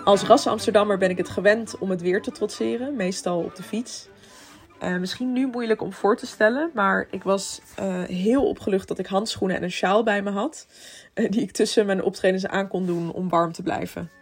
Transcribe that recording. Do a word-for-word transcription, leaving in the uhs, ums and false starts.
Als ras Amsterdammer ben ik het gewend om het weer te trotseren, meestal op de fiets. Uh, misschien nu moeilijk om voor te stellen, maar ik was uh, heel opgelucht dat ik handschoenen en een sjaal bij me had. Uh, die ik tussen mijn optredens aan kon doen om warm te blijven.